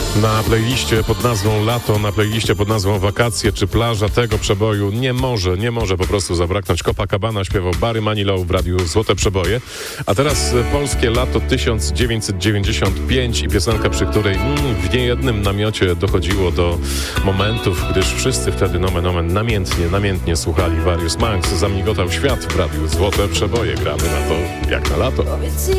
Na playliście pod nazwą Lato, na playliście pod nazwą Wakacje czy Plaża tego przeboju nie może po prostu zabraknąć. Copacabana śpiewał Barry Manilow w radiu Złote Przeboje. A teraz polskie lato 1995 i piosenka, przy której w niejednym namiocie dochodziło do momentów, gdyż wszyscy wtedy nomen omen namiętnie słuchali Various Monks. Zamigotał świat w radiu Złote Przeboje. Gramy na to jak na lato.